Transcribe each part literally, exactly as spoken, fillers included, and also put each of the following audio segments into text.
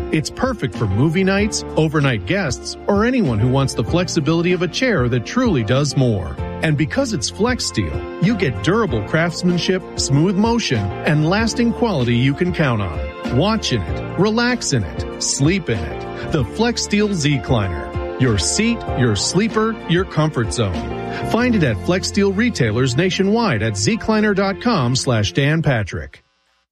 It's perfect for movie nights, overnight guests, or anyone who wants the flexibility of a chair that truly does more. And because it's Flex Steel, you get durable craftsmanship, smooth motion, and lasting quality you can count on. Watch in it, relax in it, sleep in it. The Flex Steel Z-Cliner. Your seat, your sleeper, your comfort zone. Find it at Flex Steel retailers nationwide at zcliner.com slash Dan Patrick.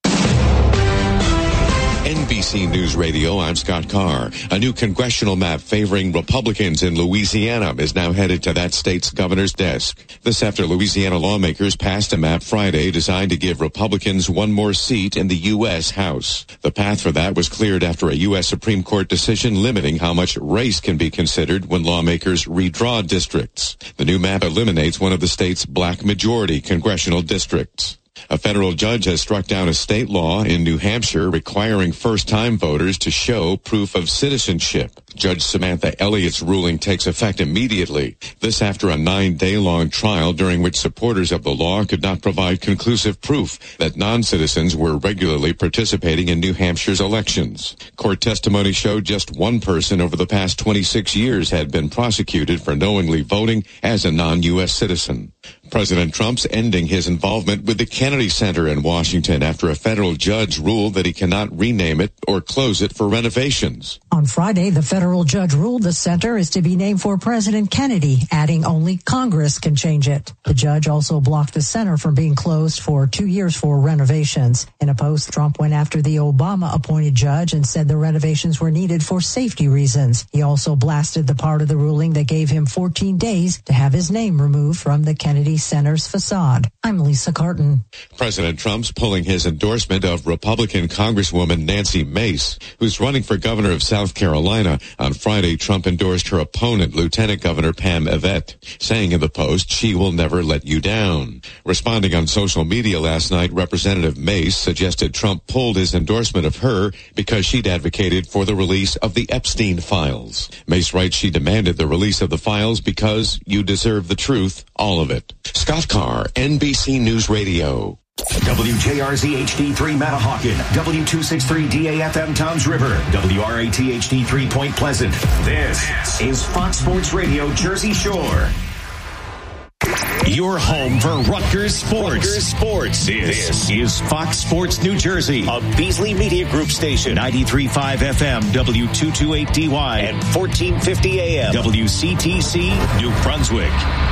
N B C News Radio, I'm Scott Carr. A new congressional map favoring Republicans in Louisiana is now headed to that state's governor's desk. This after Louisiana lawmakers passed a map Friday designed to give Republicans one more seat in the U S House. The path for that was cleared after a U S Supreme Court decision limiting how much race can be considered when lawmakers redraw districts. The new map eliminates one of the state's black majority congressional districts. A federal judge has struck down a state law in New Hampshire requiring first-time voters to show proof of citizenship. Judge Samantha Elliott's ruling takes effect immediately. This after a nine-day-long trial during which supporters of the law could not provide conclusive proof that non-citizens were regularly participating in New Hampshire's elections. Court testimony showed just one person over the past twenty-six years had been prosecuted for knowingly voting as a non-U S citizen. President Trump's ending his involvement with the Kennedy Center in Washington after a federal judge ruled that he cannot rename it or close it for renovations. On Friday, the federal judge ruled the center is to be named for President Kennedy, adding only Congress can change it. The judge also blocked the center from being closed for two years for renovations. In a post, Trump went after the Obama-appointed judge and said the renovations were needed for safety reasons. He also blasted the part of the ruling that gave him fourteen days to have his name removed from the Kennedy Center's facade. I'm Lisa Carton. President Trump's pulling his endorsement of Republican Congresswoman Nancy Mace, who's running for governor of South Carolina. On Friday, Trump endorsed her opponent, Lieutenant Governor Pam Yvette, saying in the post, she will never let you down. Responding on social media last night, Representative Mace suggested Trump pulled his endorsement of her because she'd advocated for the release of the Epstein files. Mace writes she demanded the release of the files because you deserve the truth, all of it. Scott Carr, N B C News Radio. W J R Z H D three Matahawkin, W two sixty-three D A F M Toms River, W R A T H D three Point Pleasant. This is Fox Sports Radio Jersey Shore. Your home for Rutgers Sports. Rutgers Sports. This, this is Fox Sports New Jersey, a Beasley Media Group station, ninety-three point five F M, W two twenty-eight D Y, and fourteen fifty A M, W C T C, New Brunswick.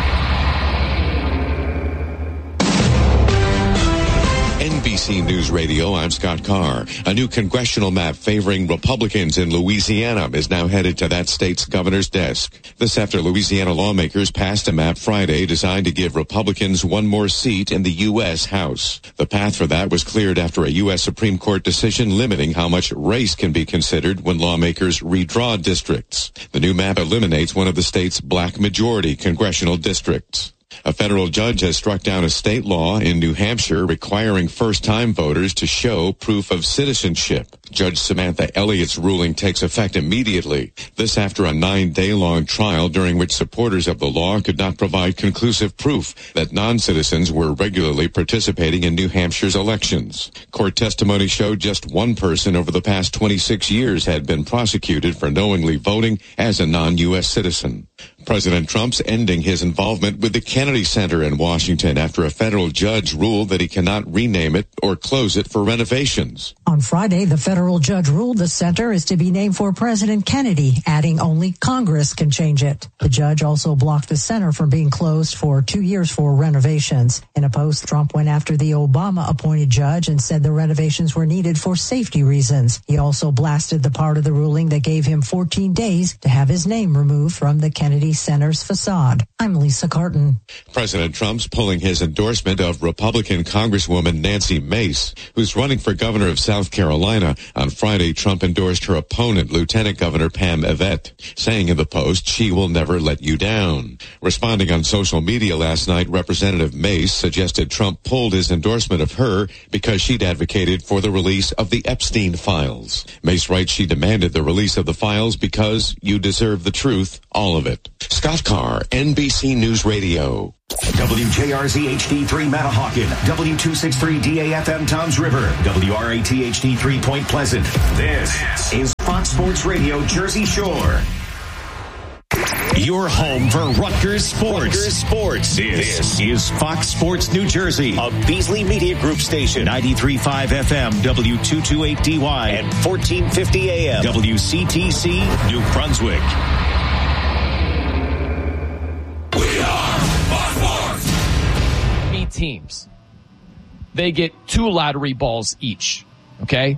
N B C News Radio, I'm Scott Carr. A new congressional map favoring Republicans in Louisiana is now headed to that state's governor's desk. This after Louisiana lawmakers passed a map Friday designed to give Republicans one more seat in the U S House. The path for that was cleared after a U S Supreme Court decision limiting how much race can be considered when lawmakers redraw districts. The new map eliminates one of the state's black majority congressional districts. A federal judge has struck down a state law in New Hampshire requiring first-time voters to show proof of citizenship. Judge Samantha Elliott's ruling takes effect immediately. This after a nine-day-long trial during which supporters of the law could not provide conclusive proof that non-citizens were regularly participating in New Hampshire's elections. Court testimony showed just one person over the past twenty-six years had been prosecuted for knowingly voting as a non-U S citizen. President Trump's ending his involvement with the Kennedy Center in Washington after a federal judge ruled that he cannot rename it or close it for renovations. On Friday, the federal judge ruled the center is to be named for President Kennedy, adding only Congress can change it. The judge also blocked the center from being closed for two years for renovations. In a post, Trump went after the Obama-appointed judge and said the renovations were needed for safety reasons. He also blasted the part of the ruling that gave him fourteen days to have his name removed from the Kennedy Center's facade. I'm Lisa Carton. President Trump's pulling his endorsement of Republican Congresswoman Nancy Mace, who's running for governor of South Carolina. On Friday, Trump endorsed her opponent, Lieutenant Governor Pam Yvette, saying in the post, she will never let you down. Responding on social media last night, Representative Mace suggested Trump pulled his endorsement of her because she'd advocated for the release of the Epstein files. Mace writes she demanded the release of the files because you deserve the truth, all of it. Scott Carr, N B C News Radio. W J R Z H D three Matahawkin, W two sixty-three D A F M Toms River, W R A T H D three Point Pleasant. This is Fox Sports Radio Jersey Shore. Your home for Rutgers Sports. Rutgers Sports. This, this is Fox Sports New Jersey, a Beasley Media Group station. ninety-three point five F M, W two twenty-eight D Y, and fourteen fifty A M, W C T C, New Brunswick. We are Fox Sports. Eight teams. They get two lottery balls each. Okay?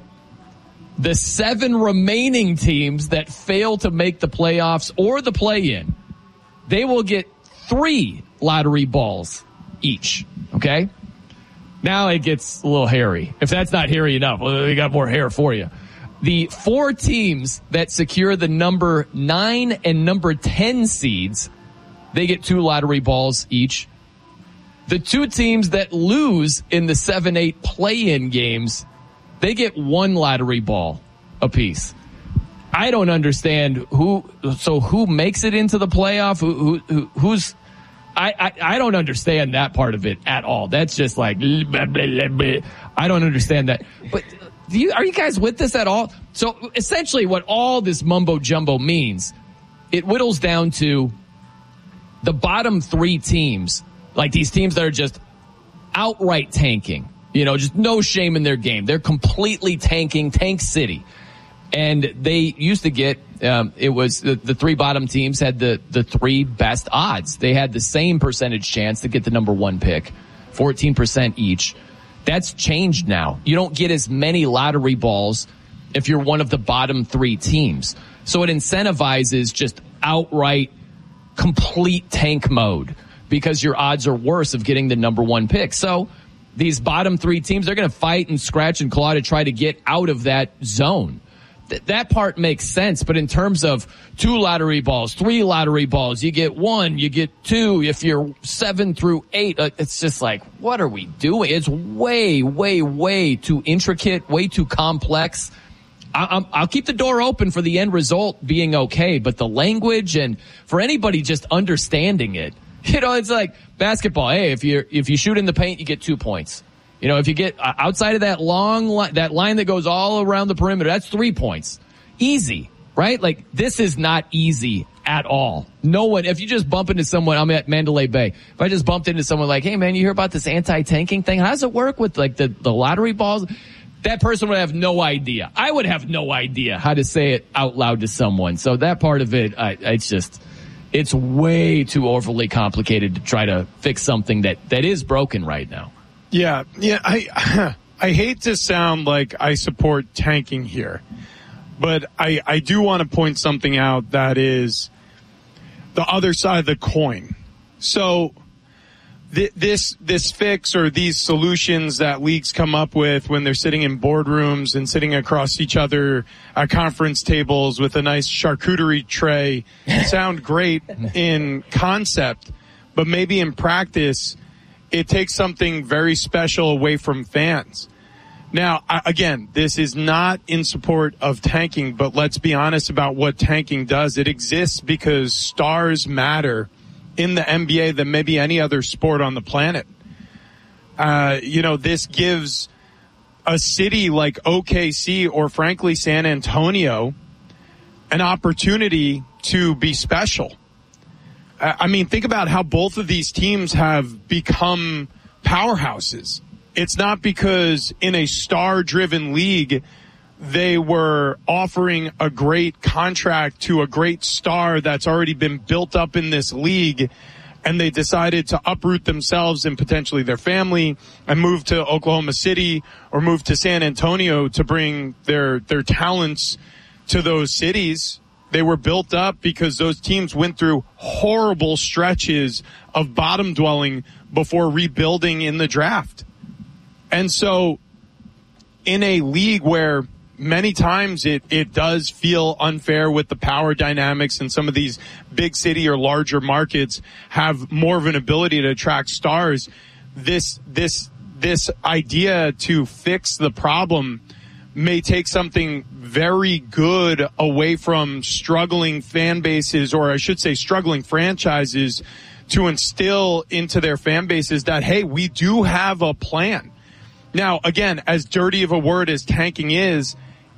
The seven remaining teams that fail to make the playoffs or the play-in, they will get three lottery balls each. Okay? Now it gets a little hairy. If that's not hairy enough, we got more hair for you. The four teams that secure the number nine and number ten seeds, they get two lottery balls each. The two teams that lose in the seven eight play-in games, they get one lottery ball apiece. I don't understand who, so who makes it into the playoff? Who, who, who's, I, I, I don't understand that part of it at all. That's just like, blah, blah, blah, blah. I don't understand that. But do you, are you guys with this at all? So essentially what all this mumbo jumbo means, it whittles down to the bottom three teams, like these teams that are just outright tanking. You know, just no shame in their game. They're completely tanking, tank city. And they used to get, um, it was the, the three bottom teams had the, the three best odds. They had the same percentage chance to get the number one pick, fourteen percent each. That's changed now. You don't get as many lottery balls if you're one of the bottom three teams. So it incentivizes just outright complete tank mode because your odds are worse of getting the number one pick. So these bottom three teams, they're going to fight and scratch and claw to try to get out of that zone. Th- that part makes sense. But in terms of two lottery balls, three lottery balls, you get one, you get two. If you're seven through eight, uh, it's just like, what are we doing? It's way, way, way too intricate, way too complex. I- I'm, I'll keep the door open for the end result being okay. But the language and for anybody just understanding it, you know, it's like basketball. Hey, if you if you shoot in the paint, you get two points. You know, if you get outside of that long line, that line that goes all around the perimeter, that's three points. Easy, right? Like this is not easy at all. No one. If you just bump into someone, I'm at Mandalay Bay. If I just bumped into someone like, hey man, you hear about this anti-tanking thing? How does it work with like the the lottery balls? That person would have no idea. I would have no idea how to say it out loud to someone. So that part of it, I, it's just. It's way too overly complicated to try to fix something that, that is broken right now. Yeah, yeah. I I hate to sound like I support tanking here, but I, I do want to point something out that is the other side of the coin. So th- this this fix or these solutions that leagues come up with when they're sitting in boardrooms and sitting across each other at conference tables with a nice charcuterie tray sound great in concept, but maybe in practice it takes something very special away from fans. Now, again, this is not in support of tanking, but let's be honest about what tanking does. It exists because stars matter in the N B A than maybe any other sport on the planet. Uh, you know, this gives a city like O K C or frankly San Antonio an opportunity to be special. I mean, think about how both of these teams have become powerhouses. It's not because in a star-driven league they were offering a great contract to a great star that's already been built up in this league, and they decided to uproot themselves and potentially their family and move to Oklahoma City or move to San Antonio to bring their their talents to those cities. They were built up because those teams went through horrible stretches of bottom dwelling before rebuilding in the draft. And so in a league where many times it, it does feel unfair with the power dynamics, and some of these big city or larger markets have more of an ability to attract stars, this this this idea to fix the problem may take something very good away from struggling fan bases, or I should say struggling franchises, to instill into their fan bases that, hey, we do have a plan. Now, again, as dirty of a word as tanking is,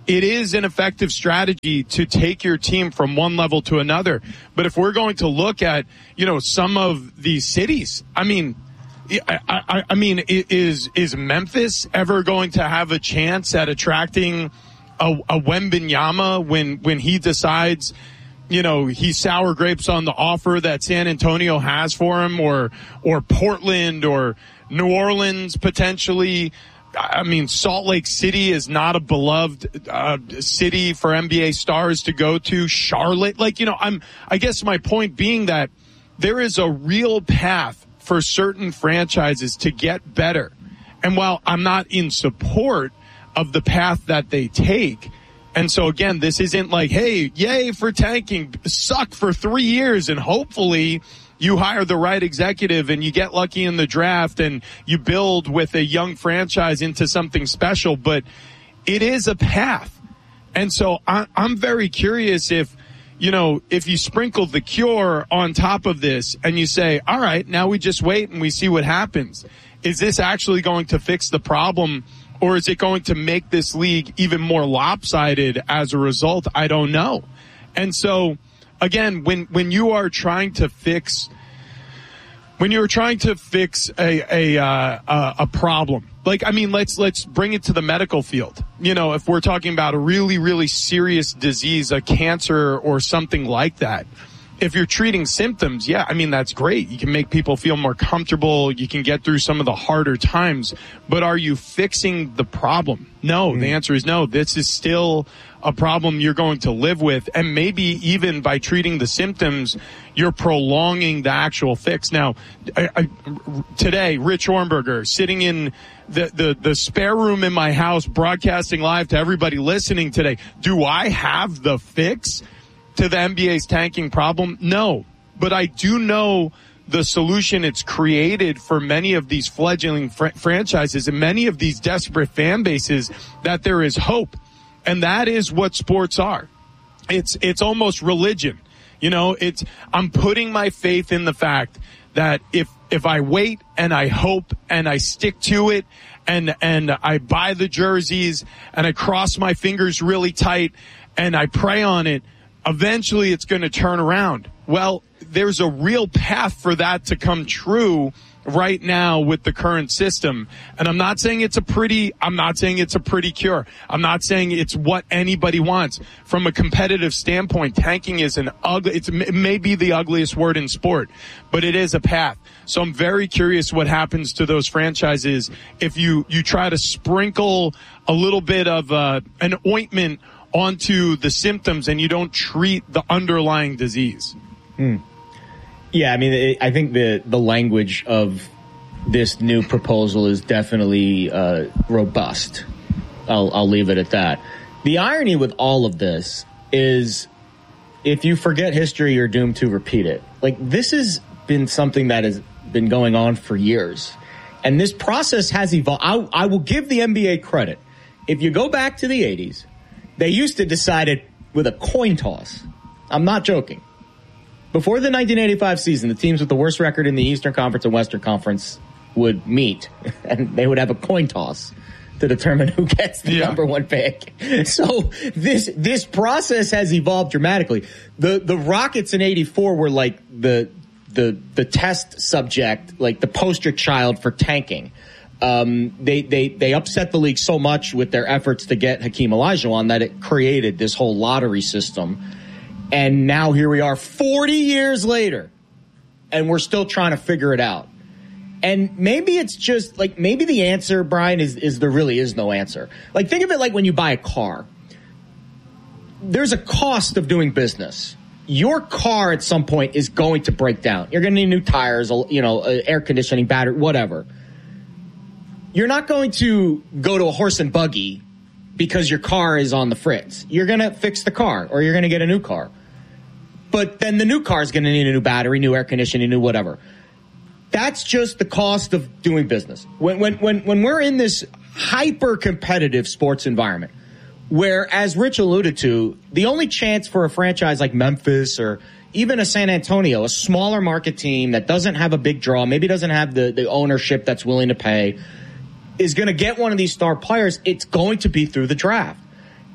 it is an effective strategy to take your team from one level to another. But if we're going to look at, you know, some of these cities, I mean, I, I, I mean, is is Memphis ever going to have a chance at attracting a, a Wembanyama when when he decides, you know, he's sour grapes on the offer that San Antonio has for him, or or Portland or New Orleans potentially? I mean, Salt Lake City is not a beloved uh, city for N B A stars to go to. Charlotte, like, you know, I'm. I guess my point being that there is a real path for certain franchises to get better. And while I'm not in support of the path that they take, and so again, this isn't like, hey, yay for tanking, suck for three years, and hopefully you hire the right executive and you get lucky in the draft and you build with a young franchise into something special. But it is a path. And so I, I'm very curious if, you know, if you sprinkle the cure on top of this and you say, all right, now we just wait and we see what happens. Is this actually going to fix the problem, or is it going to make this league even more lopsided as a result? I don't know. And so, again, when, when you are trying to fix, when you're trying to fix a, a, uh, a problem, like, I mean, let's, let's bring it to the medical field. You know, if we're talking about a really, really serious disease, a cancer or something like that, if you're treating symptoms, yeah, I mean, that's great. You can make people feel more comfortable. You can get through some of the harder times. But are you fixing the problem? No, mm. The answer is no. This is still a problem you're going to live with. And maybe even by treating the symptoms, you're prolonging the actual fix. Now, I, I, today, Rich Hornberger sitting in the, the, the spare room in my house, broadcasting live to everybody listening today. Do I have the fix to the N B A's tanking problem? No, but I do know the solution it's created for many of these fledgling fr- franchises and many of these desperate fan bases, that there is hope. And that is what sports are. It's, it's almost religion. You know, it's, I'm putting my faith in the fact that if, if I wait and I hope and I stick to it and, and I buy the jerseys and I cross my fingers really tight and I pray on it, eventually it's going to turn around. Well, there's a real path for that to come true right now with the current system. And I'm not saying it's a pretty, I'm not saying it's a pretty cure. I'm not saying it's what anybody wants. From a competitive standpoint, tanking is an ugly, it's, it may be the ugliest word in sport, but it is a path. So I'm very curious what happens to those franchises if you, you try to sprinkle a little bit of uh, an ointment onto the symptoms and you don't treat the underlying disease. Hmm. Yeah, I mean, it, I think the, the language of this new proposal is definitely uh, robust. I'll, I'll leave it at that. The irony with all of this is if you forget history, you're doomed to repeat it. Like, this has been something that has been going on for years. And this process has evolved. I, I will give the N B A credit. If you go back to the eighties, they used to decide it with a coin toss. I'm not joking. Before the nineteen eighty-five season, the teams with the worst record in the Eastern Conference and Western Conference would meet, and they would have a coin toss to determine who gets the yeah. number one pick. So this this process has evolved dramatically. The the Rockets in eighty-four were like the the the test subject, like the poster child for tanking. Um, they, they, they upset the league so much with their efforts to get Hakeem Olajuwon that it created this whole lottery system. And now here we are forty years later, and we're still trying to figure it out. And maybe it's just like, maybe the answer, Brian, is, is there really is no answer. Like, think of it like when you buy a car. There's a cost of doing business. Your car at some point is going to break down. You're going to need new tires, you know, air conditioning, battery, whatever. You're not going to go to a horse and buggy because your car is on the fritz. You're going to fix the car, or you're going to get a new car. But then the new car is going to need a new battery, new air conditioning, new whatever. That's just the cost of doing business. When when when when we're in this hyper competitive sports environment, where, as Rich alluded to, the only chance for a franchise like Memphis or even a San Antonio, a smaller market team that doesn't have a big draw, maybe doesn't have the, the ownership that's willing to pay, is going to get one of these star players, it's going to be through the draft.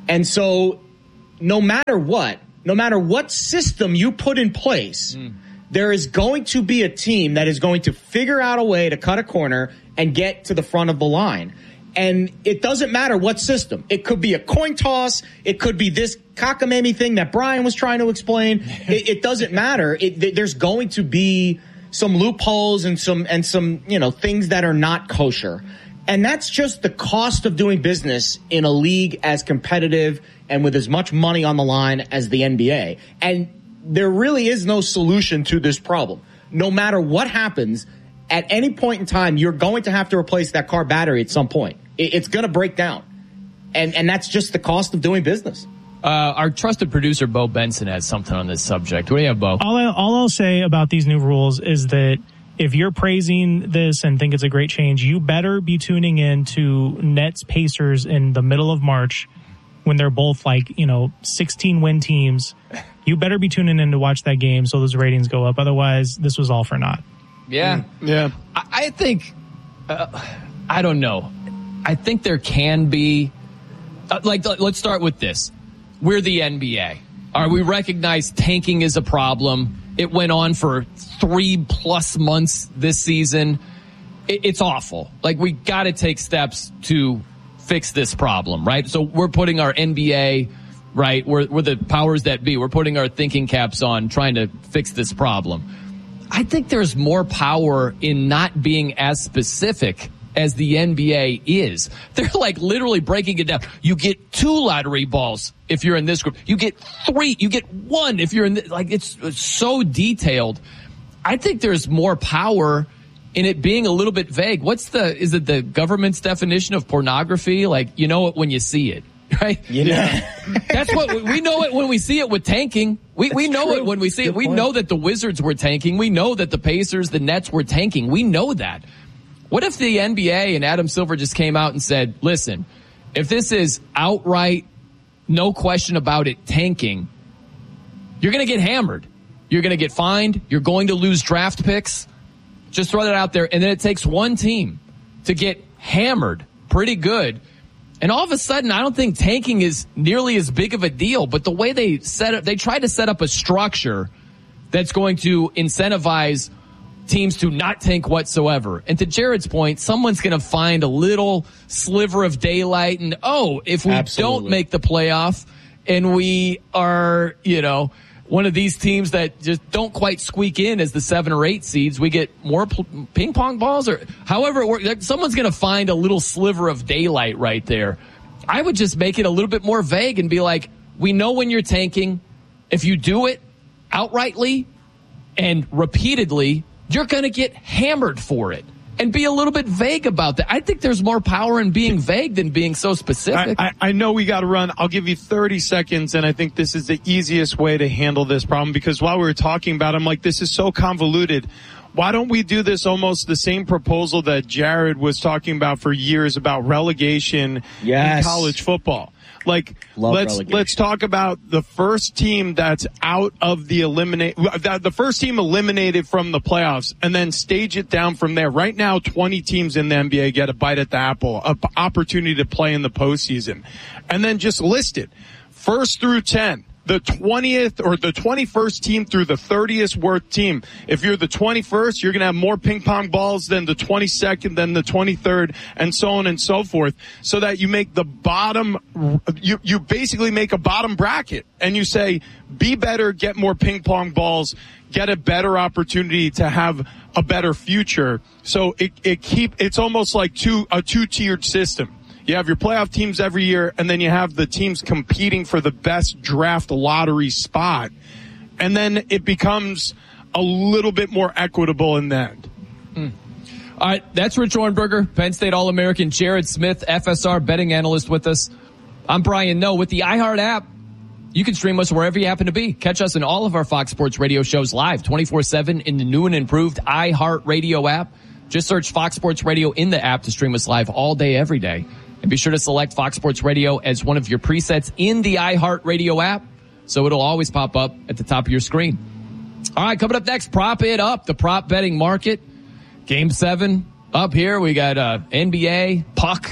And so no matter what, no matter what system you put in place, mm. there is going to be a team that is going to figure out a way to cut a corner and get to the front of the line. And it doesn't matter what system. It could be a coin toss. It could be this cockamamie thing that Brian was trying to explain. it, it doesn't matter. It, there's going to be some loopholes and some and some you know things that are not kosher. And that's just the cost of doing business in a league as competitive and with as much money on the line as the N B A. And there really is no solution to this problem. No matter what happens, at any point in time, you're going to have to replace that car battery at some point. It's going to break down. And and that's just the cost of doing business. Uh, our trusted producer, Bo Benson, has something on this subject. What do you have, Bo? All, I, all I'll say about these new rules is that if you're praising this and think it's a great change, you better be tuning in to Nets Pacers in the middle of March when they're both like, you know, sixteen win teams. You better be tuning in to watch that game so those ratings go up. Otherwise, this was all for naught. Yeah. Mm, yeah. I, I think, uh, I don't know. I think there can be, uh, like, let's start with this. We're the N B A. All right, we recognize tanking is a problem. It went on for three plus months this season. It, it's awful. Like, we got to take steps to fix this problem, right? So we're putting our N B A, right? We're, we're the powers that be. We're putting our thinking caps on, trying to fix this problem. I think there's more power in not being as specific as the N B A is. They're like literally breaking it down. You get two lottery balls if you're in this group. You get three. You get one if you're in the, like it's, it's so detailed. I think there's more power in it being a little bit vague. What's the, is it the government's definition of pornography? Like, you know it when you see it, right? Yeah. That's what we know it when we see it with tanking. We That's we know true. it when we see Good it. We point. know that the Wizards were tanking. We know that the Pacers, the Nets were tanking. We know that. What if the N B A and Adam Silver just came out and said, listen, if this is outright, no question about it, tanking, you're going to get hammered. You're going to get fined. You're going to lose draft picks. Just throw that out there. And then it takes one team to get hammered pretty good. And all of a sudden, I don't think tanking is nearly as big of a deal. But the way they set up, they tried to set up a structure that's going to incentivize teams to not tank whatsoever. And to Jared's point, someone's going to find a little sliver of daylight and, oh, if we Absolutely. don't make the playoff and we are, you know, one of these teams that just don't quite squeak in as the seven or eight seeds, we get more pl- ping pong balls or however it works. Someone's going to find a little sliver of daylight right there. I would just make it a little bit more vague and be like, we know when you're tanking, if you do it outrightly and repeatedly, you're going to get hammered for it. And be a little bit vague about that. I think there's more power in being vague than being so specific. I, I, I know we got to run. I'll give you thirty seconds, and I think this is the easiest way to handle this problem because while we were talking about it, I'm like, this is so convoluted. Why don't we do this almost the same proposal that Jared was talking about for years about relegation yes. in college football? Like, Love let's relegation. let's talk about the first team that's out of the eliminate, the first team eliminated from the playoffs, and then stage it down from there. Right now, twenty teams in the N B A get a bite at the apple, an opportunity to play in the postseason, and then just list it first through ten. The twentieth or the twenty-first team through the thirtieth worst team. If you're the twenty-first, you're going to have more ping pong balls than the twenty-second, than the twenty-third, and so on and so forth, so that you make the bottom, you, you basically make a bottom bracket and you say, be better, get more ping pong balls, get a better opportunity to have a better future. So it, it keep, it's almost like two, a two-tiered system. You have your playoff teams every year, and then you have the teams competing for the best draft lottery spot. And then it becomes a little bit more equitable in the end. Mm. All right, that's Rich Ohrnberger, Penn State All-American, Jared Smith, F S R betting analyst with us. I'm Brian Noe with the iHeart app. You can stream us wherever you happen to be. Catch us in all of our Fox Sports Radio shows live twenty-four seven in the new and improved iHeart Radio app. Just search Fox Sports Radio in the app to stream us live all day, every day. And be sure to select Fox Sports Radio as one of your presets in the iHeart Radio app, so it'll always pop up at the top of your screen. All right, coming up next, Prop It Up, the prop betting market. Game seven up here. We got uh, N B A, puck,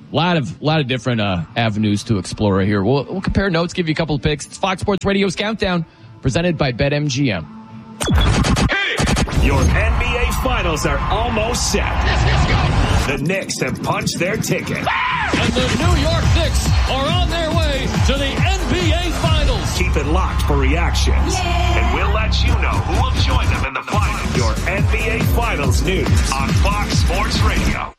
A lot of, lot of different uh, avenues to explore here. We'll, we'll compare notes, give you a couple of picks. It's Fox Sports Radio's Countdown, presented by BetMGM. Your N B A Finals are almost set. The Knicks have punched their ticket. And the New York Knicks are on their way to the N B A Finals. Keep it locked for reactions. Yeah. And we'll let you know who will join them in the finals. Your N B A Finals news on Fox Sports Radio.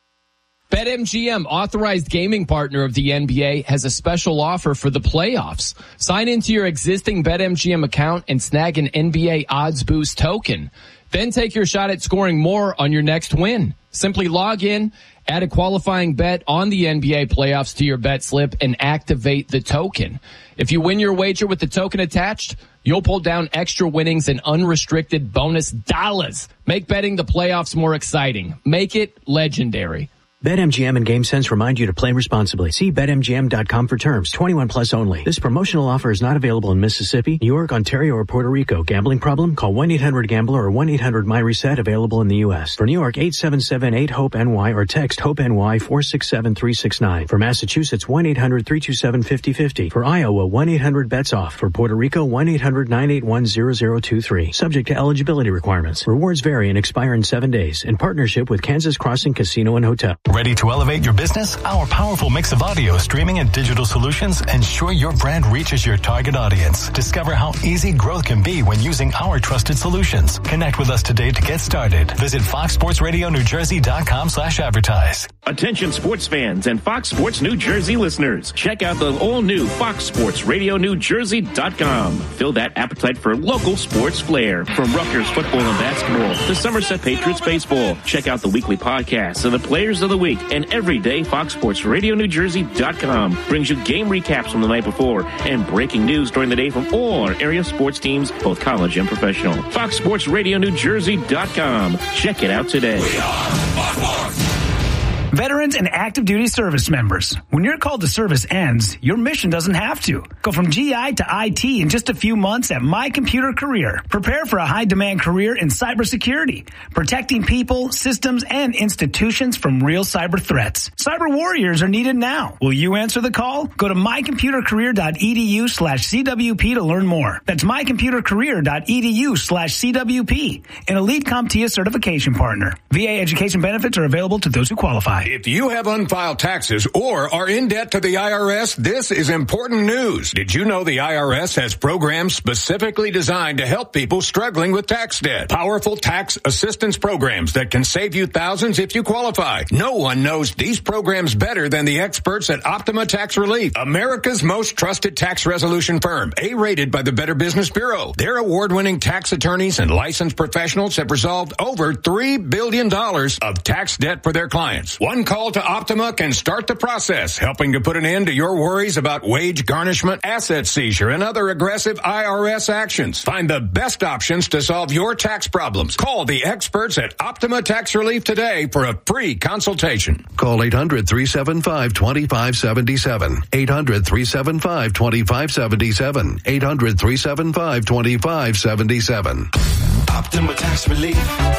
BetMGM, authorized gaming partner of the N B A, has a special offer for the playoffs. Sign into your existing BetMGM account and snag an N B A Odds Boost token. Then take your shot at scoring more on your next win. Simply log in, add a qualifying bet on the N B A playoffs to your bet slip, and activate the token. If you win your wager with the token attached, you'll pull down extra winnings and unrestricted bonus dollars. Make betting the playoffs more exciting. Make it legendary. BetMGM and GameSense remind you to play responsibly. See Bet M G M dot com for terms. twenty-one plus only. This promotional offer is not available in Mississippi, New York, Ontario, or Puerto Rico. Gambling problem? Call one eight hundred gambler or one eight hundred my reset, available in the U S. For New York, eight seven seven eight hope N Y or text HOPE-NY four six seven three six nine. For Massachusetts, one eight hundred three two seven five zero five zero. For Iowa, one eight hundred bets off. For Puerto Rico, one eight hundred nine eight one zero zero two three. Subject to eligibility requirements. Rewards vary and expire in seven days. In partnership with Kansas Crossing Casino and Hotel. Ready to elevate your business? Our powerful mix of audio, streaming, and digital solutions ensure your brand reaches your target audience. Discover how easy growth can be when using our trusted solutions. Connect with us today to get started. Visit fox sports radio new jersey dot com slash advertise. Attention sports fans and Fox Sports New Jersey listeners. Check out the all-new Fox Sports Radio New Jersey dot com. Fill that appetite for local sports flair. From Rutgers football and basketball to Somerset Patriots baseball. Check out the weekly podcasts of the players of the week, and every day Fox Sports Radio New Jersey dot com brings you game recaps from the night before and breaking news during the day from all our area sports teams, both college and professional. Fox Sports Radio New Jersey dot com. Check it out today. We are Fox Sports. Veterans and active duty service members. When your call to service ends, your mission doesn't have to. Go from G I to I T in just a few months at My Computer Career. Prepare for a high-demand career in cybersecurity, protecting people, systems, and institutions from real cyber threats. Cyber warriors are needed now. Will you answer the call? Go to my computer career dot e d u slash c w p to learn more. That's my computer career dot e d u slash c w p. An Elite CompTIA certification partner. V A education benefits are available to those who qualify. If you have unfiled taxes or are in debt to the I R S, this is important news. Did you know the I R S has programs specifically designed to help people struggling with tax debt? Powerful tax assistance programs that can save you thousands if you qualify. No one knows these programs better than the experts at Optima Tax Relief, America's most trusted tax resolution firm, A-rated by the Better Business Bureau. Their award-winning tax attorneys and licensed professionals have resolved over three billion dollars of tax debt for their clients. One call to Optima can start the process, helping to put an end to your worries about wage garnishment, asset seizure, and other aggressive I R S actions. Find the best options to solve your tax problems. Call the experts at Optima Tax Relief today for a free consultation. Call eight hundred three seven five two five seven seven. eight hundred three seven five two five seven seven. eight hundred three seven five two five seven seven. Optima Tax Relief.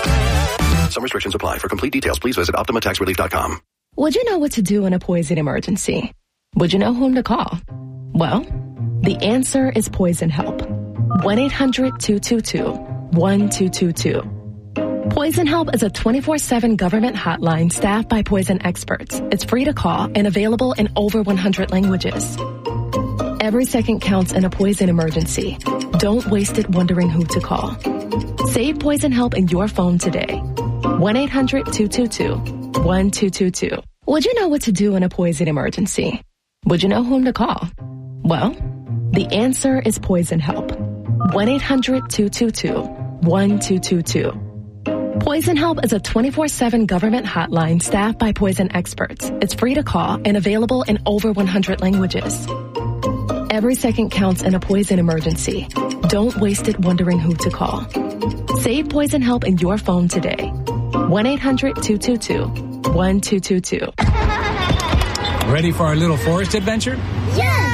Some restrictions apply. For complete details, please visit optima tax relief dot com. Would you know what to do in a poison emergency? Would you know whom to call? Well, the answer is Poison Help. one eight hundred two two two one two two two. Poison Help is a twenty-four seven government hotline staffed by poison experts. It's free to call and available in over one hundred languages. Every second counts in a poison emergency. Don't waste it wondering who to call. Save Poison Help in your phone today. one eight hundred two two two one two two two. Would you know what to do in a poison emergency? Would you know whom to call? Well, the answer is Poison Help. one eight hundred two two two one two two two. Poison Help is a twenty-four seven government hotline staffed by poison experts. It's free to call and available in over one hundred languages. Every second counts in a poison emergency. Don't waste it wondering who to call. Save Poison Help in your phone today. one eight hundred two two two one two two two. Ready for our little forest adventure? Yes!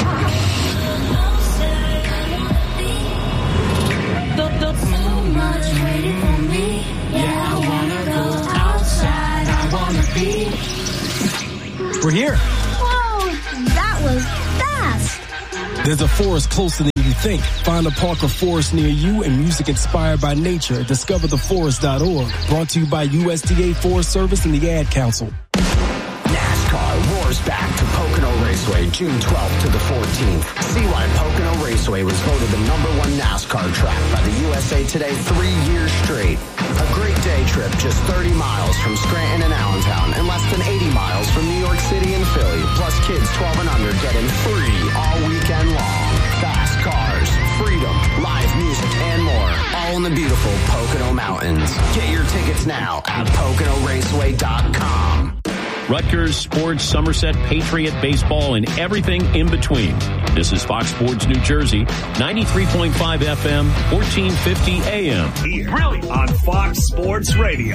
So much waiting for me. Yeah, I wanna go outside. I wanna be We're here. Whoa, that was fast. There's a forest closer than you think. Find a park or forest near you and music inspired by nature at discover the forest dot org. Brought to you by U S D A Forest Service and the Ad Council. NASCAR roars back to Pocono Raceway June twelfth to the fourteenth. See why Pocono Raceway was voted the number one NASCAR track by the U S A Today three years straight. A great day trip just thirty miles from Scranton and Allentown and less than eighty miles from New York City and Philly. Plus kids twelve and under getting free all weekend long. Fast cars, freedom, live music, and more. All in the beautiful Pocono Mountains. Get your tickets now at Pocono Raceway dot com. Rutgers, sports, Somerset, Patriot, baseball, and everything in between. This is Fox Sports New Jersey, ninety-three point five F M, fourteen fifty A M. Really on Fox Sports Radio.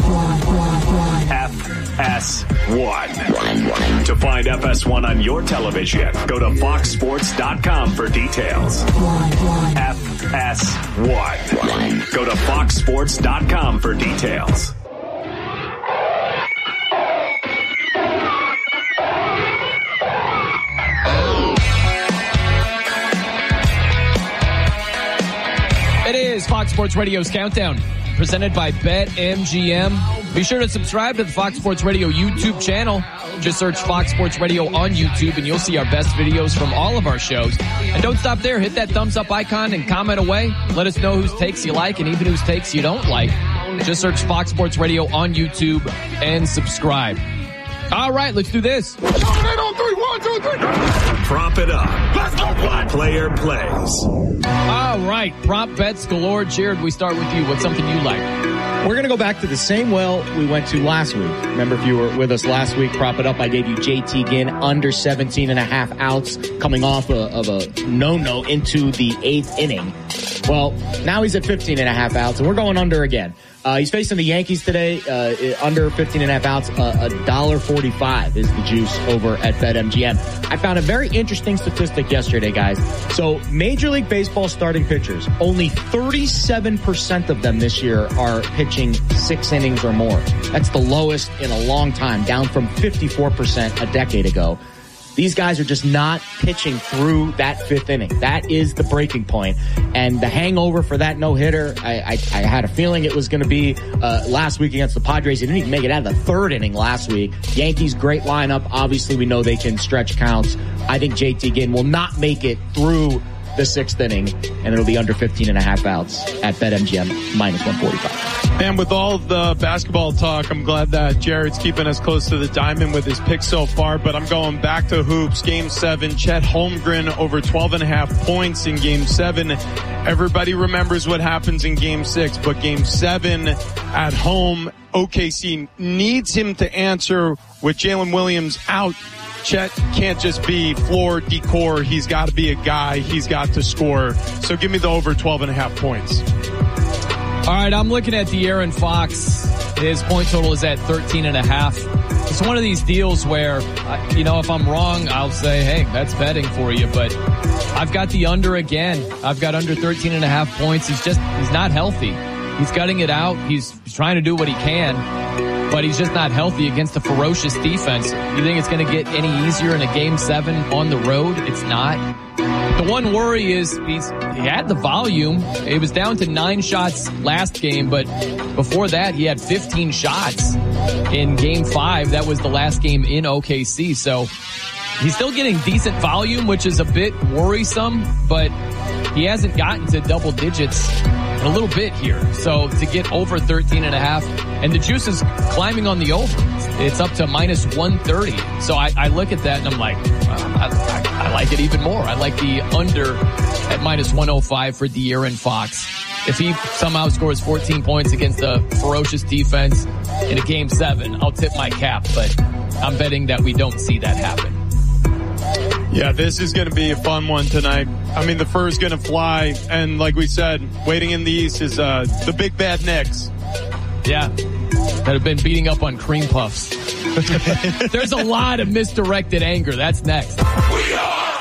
F S one. To find F S one on your television, go to fox sports dot com for details. F S one. Go to fox sports dot com for details. It is Fox Sports Radio's Countdown, presented by BetMGM. Be sure to subscribe to the Fox Sports Radio YouTube channel. Just search Fox Sports Radio on YouTube, and you'll see our best videos from all of our shows. And don't stop there. Hit that thumbs up icon and comment away. Let us know whose takes you like and even whose takes you don't like. Just search Fox Sports Radio on YouTube and subscribe. All right, let's do this. Prop it up. Let's go play. Player plays. All right, prop bets galore. Jared, we start with you. What's something you like? We're going to go back to the same well we went to last week. Remember, if you were with us last week, prop it up. I gave you J T Ginn under seventeen and a half outs coming off a, of a no-no into the eighth inning. Well, now he's at fifteen and a half outs, and we're going under again. Uh, he's facing the Yankees today, uh, under fifteen and a half outs. Uh, one dollar forty-five is the juice over at BetMGM. I found a very interesting statistic yesterday, guys. So Major League Baseball starting pitchers, only thirty-seven percent of them this year are pitching six innings or more. That's the lowest in a long time, down from fifty-four percent a decade ago. These guys are just not pitching through that fifth inning. That is the breaking point. And the hangover for that no-hitter, I, I, I had a feeling it was going to be uh, last week against the Padres. He didn't even make it out of the third inning last week. Yankees, great lineup. Obviously, we know they can stretch counts. I think J T Ginn will not make it through the sixth inning, and it'll be under fifteen and a half outs at BetMGM, minus one forty-five. And with all of the basketball talk, I'm glad that Jared's keeping us close to the diamond with his picks so far, but I'm going back to hoops. Game seven, Chet Holmgren over twelve and a half points in game seven. Everybody remembers what happens in game six, but game seven at home, O K C needs him to answer with Jalen Williams out. Chet can't just be floor decor. He's got to be a guy. He's got to score. So give me the over twelve and a half points. All right, I'm looking at De'Aaron Fox. His point total is at thirteen and a half. It's one of these deals where, you know, if I'm wrong, I'll say, hey, that's betting for you. But I've got the under again. I've got under thirteen and a half points. He's just, he's not healthy. He's gutting it out. He's, he's trying to do what he can, but he's just not healthy against a ferocious defense. You think it's going to get any easier in a game seven on the road? It's not. The one worry is he's, he had the volume. It was down to nine shots last game, but before that he had fifteen shots in game five. That was the last game in O K C. So he's still getting decent volume, which is a bit worrisome, but he hasn't gotten to double digits in a little bit here. So to get over thirteen and a half, and the juice is climbing on the over. It's up to minus one thirty. So I, I look at that and I'm like, um, I, I, I like it even more. I like the under at minus one oh five for De'Aaron Fox. If he somehow scores fourteen points against a ferocious defense in a game seven, I'll tip my cap, but I'm betting that we don't see that happen. Yeah, this is going to be a fun one tonight. I mean, the fur's going to fly, and like we said, waiting in the East is uh, the big bad Knicks. Yeah, that have been beating up on cream puffs. There's a lot of misdirected anger. That's next. We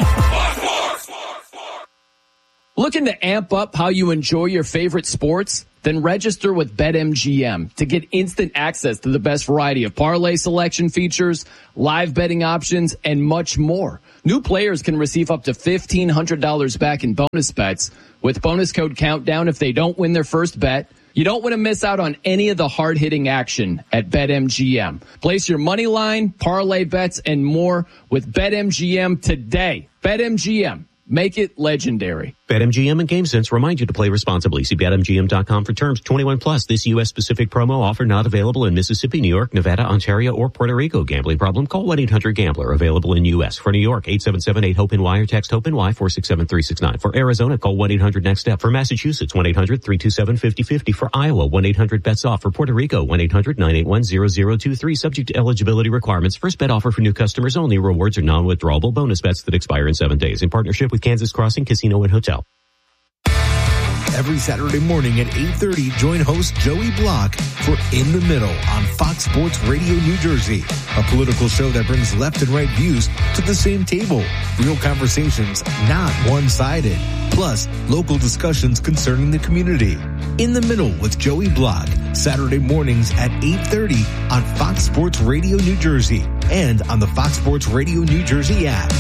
are Looking to amp up how you enjoy your favorite sports? Then register with BetMGM to get instant access to the best variety of parlay selection features, live betting options, and much more. New players can receive up to fifteen hundred dollars back in bonus bets with bonus code Countdown if they don't win their first bet. You don't want to miss out on any of the hard-hitting action at BetMGM. Place your money line, parlay bets, and more with BetMGM today. BetMGM. Make it legendary. BetMGM and GameSense remind you to play responsibly. See Bet M G M dot com for terms. twenty-one plus. This U S specific promo offer not available in Mississippi, New York, Nevada, Ontario, or Puerto Rico. Gambling problem? Call one eight hundred gambler. Available in U S. For New York, eight seven seven eight hope N Y or text HOPE-NY four six seven three six nine. For Arizona, call one eight hundred next step. For Massachusetts, one eight hundred three two seven five zero five zero. For Iowa, one eight hundred bets off. For Puerto Rico, one eight hundred nine eight one zero zero two three. Subject to eligibility requirements. First bet offer for new customers only. Rewards are non-withdrawable bonus bets that expire in seven days. In partnership with Kansas Crossing Casino and Hotel. Every Saturday morning at eight thirty, join host Joey Block for In the Middle on Fox Sports Radio New Jersey, a political show that brings left and right views to the same table. Real conversations, not one-sided. Plus, local discussions concerning the community. In the Middle with Joey Block, Saturday mornings at eight thirty on Fox Sports Radio New Jersey and on the Fox Sports Radio New Jersey app.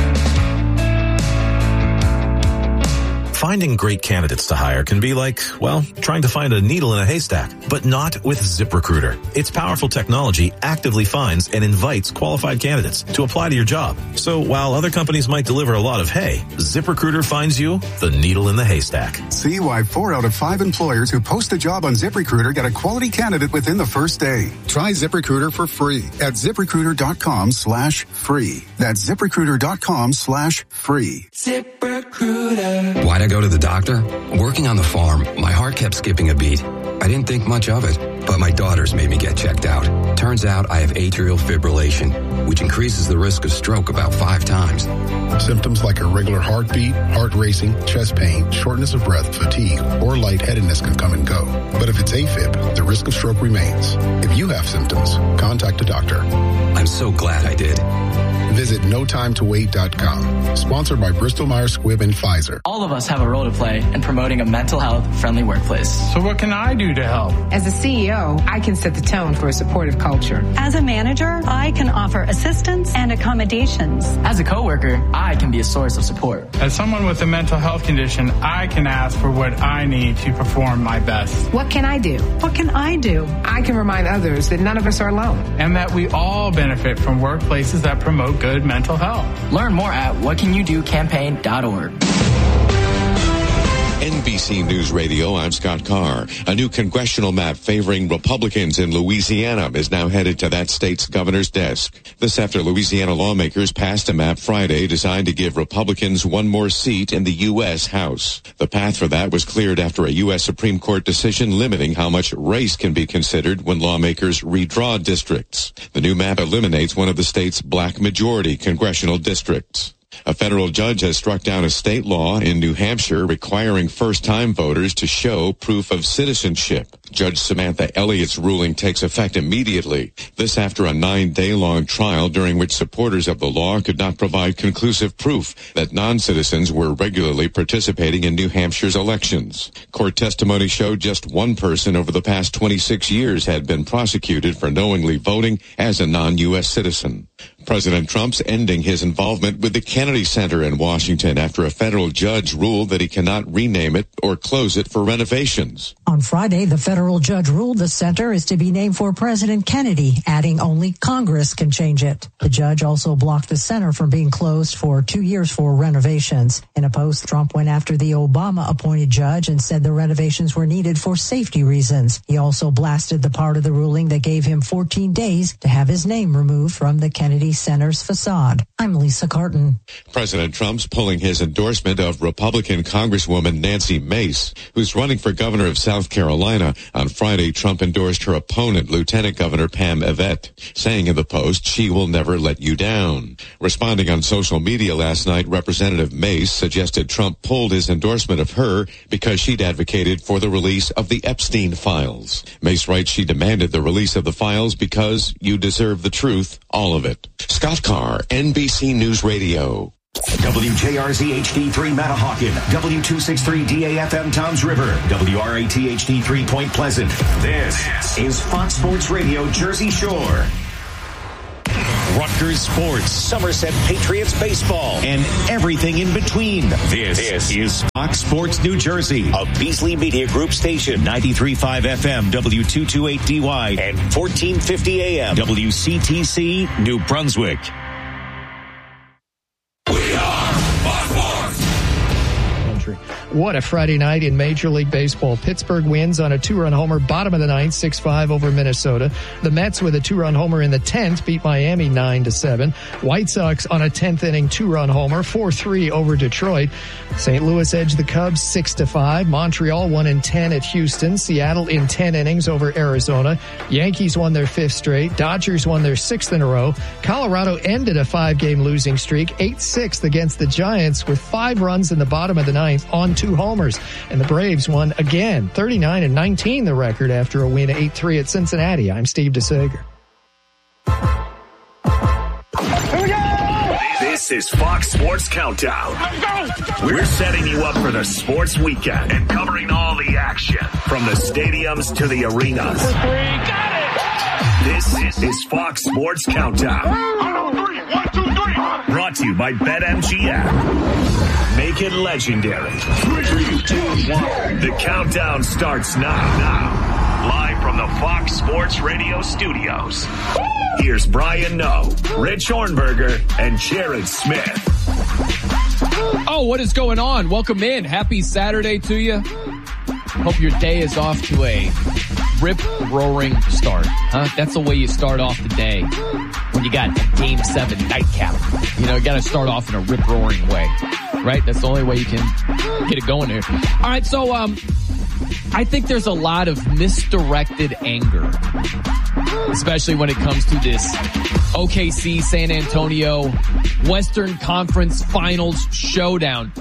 Finding great candidates to hire can be like, well, trying to find a needle in a haystack, but not with ZipRecruiter. Its powerful technology actively finds and invites qualified candidates to apply to your job. So while other companies might deliver a lot of hay, ZipRecruiter finds you the needle in the haystack. See why four out of five employers who post a job on ZipRecruiter get a quality candidate within the first day. Try ZipRecruiter for free at ZipRecruiter.com slash free. That's ZipRecruiter.com slash free. ZipRecruiter. Why'd I go to the doctor? Working on the farm, my heart kept skipping a beat. I didn't think much of it, but my daughters made me get checked out. Turns out I have atrial fibrillation, which increases the risk of stroke about five times. Symptoms like irregular heartbeat, heart racing, chest pain, shortness of breath, fatigue, or lightheadedness can come and go. But if it's AFib, the risk of stroke remains. If you have symptoms, contact a doctor. I'm so glad I did. Visit no time to wait dot com. Sponsored by Bristol Myers Squibb and Pfizer. All of us have a role to play in promoting a mental health friendly workplace. So what can I do to help? As a C E O, I can set the tone for a supportive culture. As a manager, I can offer assistance and accommodations. As a coworker, I can be a source of support. As someone with a mental health condition, I can ask for what I need to perform my best. What can I do? What can I do? I can remind others that none of us are alone. And that we all benefit from workplaces that promote good mental health. Learn more at what can you do campaign dot org. N B C News Radio, I'm Scott Carr. A new congressional map favoring Republicans in Louisiana is now headed to that state's governor's desk. This after Louisiana lawmakers passed a map Friday designed to give Republicans one more seat in the U S House. The path for that was cleared after a U S Supreme Court decision limiting how much race can be considered when lawmakers redraw districts. The new map eliminates one of the state's black majority congressional districts. A federal judge has struck down a state law in New Hampshire requiring first-time voters to show proof of citizenship. Judge Samantha Elliott's ruling takes effect immediately. This after a nine-day-long trial during which supporters of the law could not provide conclusive proof that non-citizens were regularly participating in New Hampshire's elections. Court testimony showed just one person over the past twenty-six years had been prosecuted for knowingly voting as a non-U S citizen. President Trump's ending his involvement with the Kennedy Center in Washington after a federal judge ruled that he cannot rename it or close it for renovations. On Friday, the federal judge ruled the center is to be named for President Kennedy, adding only Congress can change it. The judge also blocked the center from being closed for two years for renovations. In a post, Trump went after the Obama-appointed judge and said the renovations were needed for safety reasons. He also blasted the part of the ruling that gave him fourteen days to have his name removed from the Kennedy Center's facade. I'm Lisa Carton. President Trump's pulling his endorsement of Republican Congresswoman Nancy Mace, who's running for governor of South Carolina. On Friday, Trump endorsed her opponent, Lieutenant Governor Pam Evette, saying in the post, she will never let you down. Responding on social media last night, Representative Mace suggested Trump pulled his endorsement of her because she'd advocated for the release of the Epstein files. Mace writes she demanded the release of the files because you deserve the truth, all of it. Scott Carr, N B C News Radio. W J R Z H D three Matahawkin, W two sixty-three D A F M Toms River, W R A T H D three Point Pleasant. This is Fox Sports Radio Jersey Shore. Rutgers Sports, Somerset Patriots baseball, and everything in between. This, this is Fox Sports New Jersey, a Beasley Media Group station, ninety-three point five F M, W two twenty-eight D Y, and fourteen fifty A M, W C T C, New Brunswick. What a Friday night in Major League Baseball. Pittsburgh wins on a two-run homer, bottom of the ninth, six five over Minnesota. The Mets with a two-run homer in the tenth beat Miami nine to seven. White Sox on a tenth inning two-run homer, four three over Detroit. Saint Louis edged the Cubs six to five. Montreal won in ten at Houston. Seattle in ten innings over Arizona. Yankees won their fifth straight. Dodgers won their sixth in a row. Colorado ended a five-game losing streak, eight six against the Giants with five runs in the bottom of the ninth on two homers. And the Braves won again, thirty-nine and nineteen the record after a win eight three at Cincinnati. I'm Steve DeSager. This is Fox Sports Countdown. We're setting you up for the sports weekend and covering all the action from the stadiums to the arenas. This is Fox Sports Countdown. Brought to you by BetMGM. Make it legendary. The countdown starts now. Now, live from the Fox Sports Radio studios. Here's Brian Noe, Rich Hornberger, and Jared Smith. Oh, what is going on? Welcome in. Happy Saturday to you. Hope your day is off to a rip-roaring start. Huh? That's the way you start off the day when you got a Game seven nightcap. You know, you got to start off in a rip-roaring way, right? That's the only way you can get it going here. All right, so um, I think there's a lot of misdirected anger, especially when it comes to this O K C San Antonio Western Conference Finals showdown.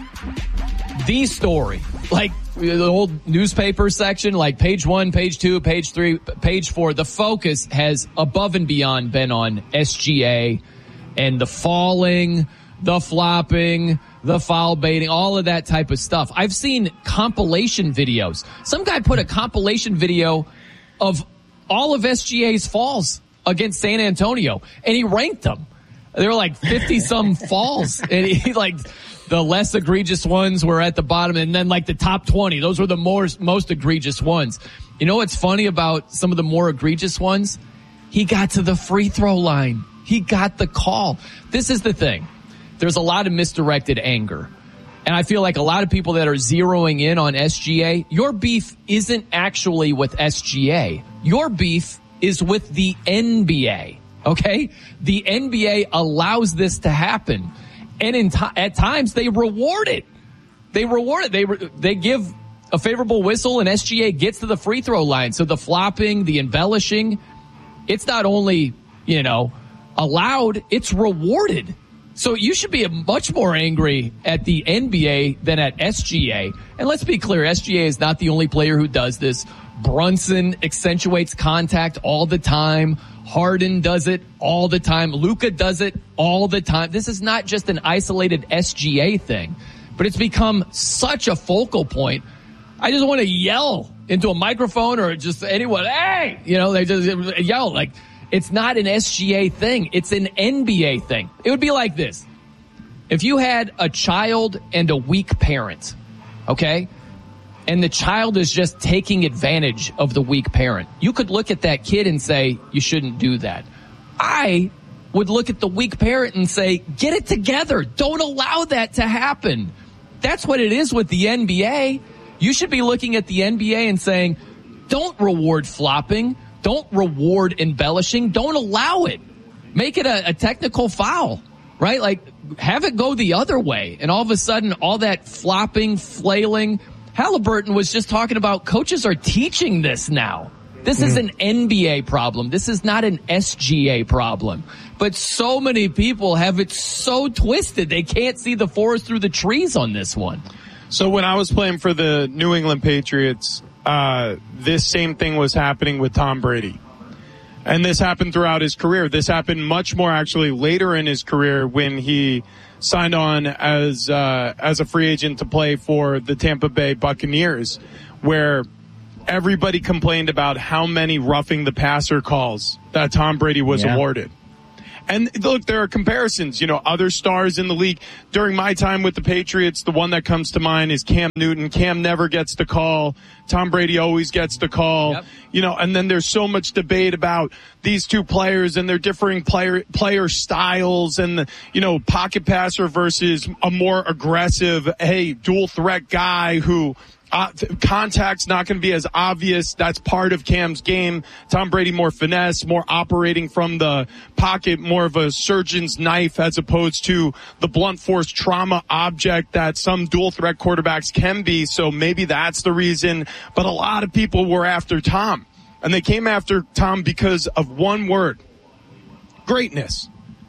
The story, like the old newspaper section, like page one, page two, page three, page four, the focus has above and beyond been on S G A and the falling, the flopping, the foul baiting, all of that type of stuff. I've seen compilation videos. Some guy put a compilation video of all of S G A's falls against San Antonio, and he ranked them. There were like fifty-some falls, and he like the less egregious ones were at the bottom, and then like the top twenty. Those were the more, most egregious ones. You know what's funny about some of the more egregious ones? He got to the free throw line. He got the call. This is the thing. There's a lot of misdirected anger. And I feel like a lot of people that are zeroing in on S G A, your beef isn't actually with S G A. Your beef is with the N B A. Okay? The N B A allows this to happen. And in t- at times they reward it. They reward it. They re- they give a favorable whistle and S G A gets to the free throw line. So the flopping, the embellishing, it's not only, you know, allowed, it's rewarded. So you should be much more angry at the N B A than at S G A. And let's be clear, S G A is not the only player who does this. Brunson accentuates contact all the time. Harden does it all the time. Luka does it all the time. This is not just an isolated S G A thing, but it's become such a focal point. I just want to yell into a microphone or just anyone, hey, you know, they just yell like, it's not an S G A thing. It's an N B A thing. It would be like this. If you had a child and a weak parent, okay, and the child is just taking advantage of the weak parent, you could look at that kid and say, you shouldn't do that. I would look at the weak parent and say, get it together. Don't allow that to happen. That's what it is with the N B A. You should be looking at the N B A and saying, don't reward flopping. Don't reward embellishing. Don't allow it. Make it a, a technical foul, right? Like, have it go the other way. And all of a sudden, all that flopping, flailing. Halliburton was just talking about coaches are teaching this now. This mm. is an N B A problem. This is not an S G A problem. But so many people have it so twisted, they can't see the forest through the trees on this one. So when I was playing for the New England Patriots, Uh, this same thing was happening with Tom Brady. And this happened throughout his career. This happened much more actually later in his career when he signed on as uh, as a free agent to play for the Tampa Bay Buccaneers, where everybody complained about how many roughing the passer calls that Tom Brady was yeah. awarded. And look, there are comparisons, you know, other stars in the league. During my time with the Patriots, the one that comes to mind is Cam Newton. Cam never gets the call. Tom Brady always gets the call. Yep. You know, and then there's so much debate about these two players and their differing player player styles and, the, you know, pocket passer versus a more aggressive, hey, dual threat guy who Uh, contact's not going to be as obvious. That's part of Cam's game. Tom Brady more finesse, more operating from the pocket, more of a surgeon's knife as opposed to the blunt force trauma object that some dual threat quarterbacks can be. So maybe that's the reason. But a lot of people were after Tom, and they came after Tom because of one word: greatness.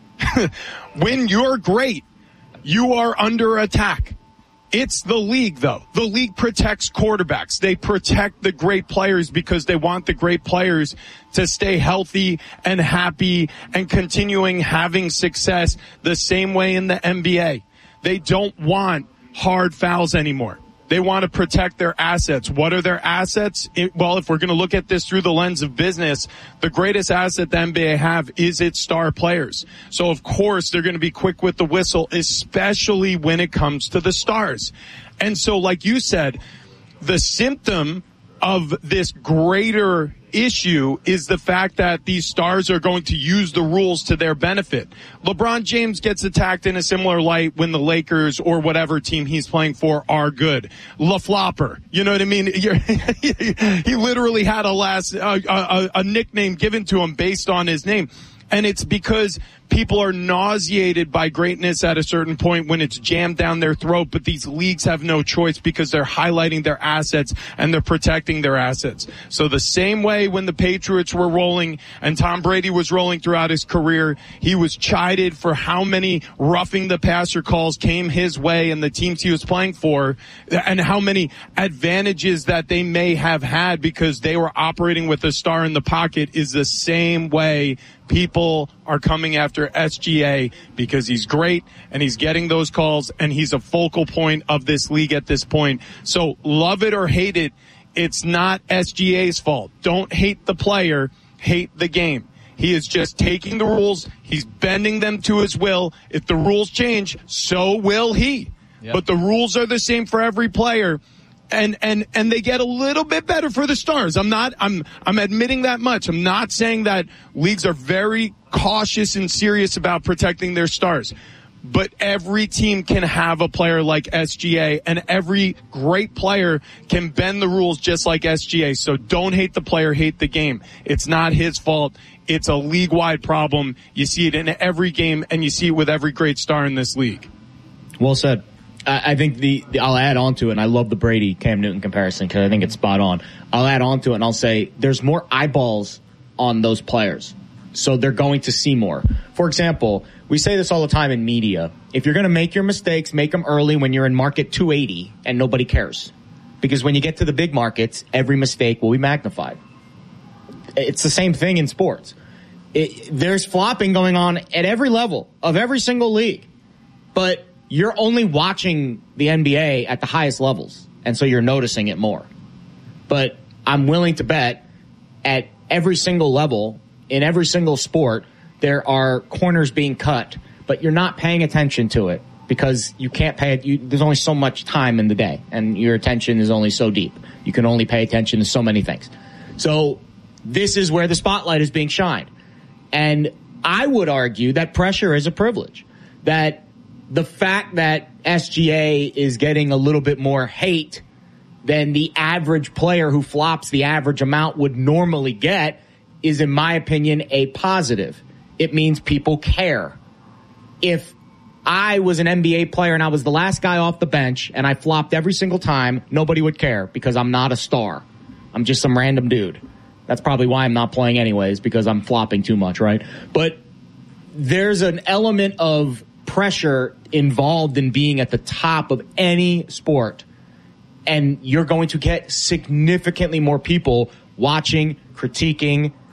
When you're great, you are under attack. It's the league, though. The league protects quarterbacks. They protect the great players because they want the great players to stay healthy and happy and continuing having success the same way in the N B A. They don't want hard fouls anymore. They want to protect their assets. What are their assets? It, well, if we're going to look at this through the lens of business, the greatest asset the N B A have is its star players. So, of course, they're going to be quick with the whistle, especially when it comes to the stars. And so, like you said, the symptom of this greater issue is the fact that these stars are going to use the rules to their benefit. LeBron James gets attacked in a similar light when the Lakers or whatever team he's playing for are good. LaFlopper, you know what I mean? He literally had a last uh, a, a nickname given to him based on his name. And it's because people are nauseated by greatness at a certain point when it's jammed down their throat, but these leagues have no choice because they're highlighting their assets and they're protecting their assets. So the same way when the Patriots were rolling and Tom Brady was rolling throughout his career, he was chided for how many roughing the passer calls came his way and the teams he was playing for, and how many advantages that they may have had because they were operating with a star in the pocket is the same way people are coming after S G A because he's great and he's getting those calls and he's a focal point of this league at this point. So love it or hate it, it's not S G A's fault. Don't hate the player, hate the game. He is just taking the rules. He's bending them to his will. If the rules change, so will he. Yep. But the rules are the same for every player. And, and, and they get a little bit better for the stars. I'm not, I'm, I'm admitting that much. I'm not saying that leagues are very cautious and serious about protecting their stars. But every team can have a player like S G A, and every great player can bend the rules just like S G A. So don't hate the player, hate the game. It's not his fault. It's a league-wide problem. You see it in every game, and you see it with every great star in this league. Well said. I think the, the I'll add on to it, and I love the Brady Cam Newton comparison because I think it's spot on. I'll add on to it, and I'll say there's more eyeballs on those players, so they're going to see more. For example, we say this all the time in media. If you're going to make your mistakes, make them early when you're in market two eighty and nobody cares. Because when you get to the big markets, every mistake will be magnified. It's the same thing in sports. It, there's flopping going on at every level of every single league. But you're only watching the N B A at the highest levels, and so you're noticing it more. But I'm willing to bet at every single level, in every single sport, there are corners being cut, but you're not paying attention to it because you can't pay it. You, there's only so much time in the day, and your attention is only so deep. You can only pay attention to so many things. So this is where the spotlight is being shined. And I would argue that pressure is a privilege, that the fact that S G A is getting a little bit more hate than the average player who flops the average amount would normally get is, in my opinion, a positive. It means people care. If I was an N B A player and I was the last guy off the bench and I flopped every single time, nobody would care because I'm not a star. I'm just some random dude. That's probably why I'm not playing anyways, because I'm flopping too much, right? But there's an element of pressure involved in being at the top of any sport, and you're going to get significantly more people watching, critiquing,